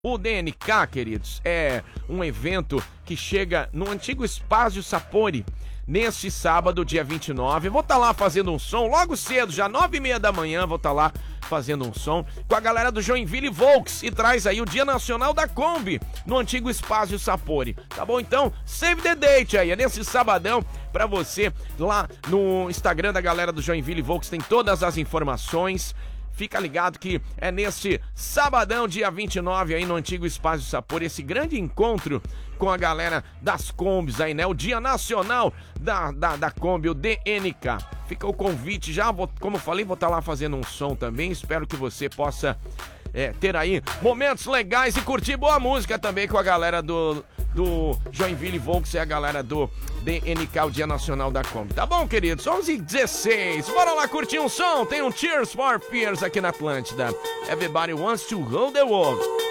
O DNK, queridos, é um evento que chega no antigo Espaço Sapori, neste sábado, dia 29. Vou estar lá fazendo um som, logo cedo, já 9h30 da manhã, vou estar lá fazendo um som com a galera do Joinville Volks e traz aí o Dia Nacional da Kombi no antigo Espaço Sapori, tá bom? Então, save the date aí, é nesse sabadão pra você, lá no Instagram da galera do Joinville Volks tem todas as informações. Fica ligado que é neste sabadão, dia 29, aí no antigo Espaço Sapori, esse grande encontro com a galera das Kombis aí, né? O Dia Nacional da Kombi, o DNK. Fica o convite já, como eu falei, vou estar lá fazendo um som também. Espero que você possa ter aí momentos legais e curtir boa música também com a galera do Joinville Volks e a galera do DNK, o Dia Nacional da Kombi. Tá bom, queridos? 11h16. Bora lá curtir um som. Tem um Tears for Fears aqui na Atlântida. Everybody wants to hold the world.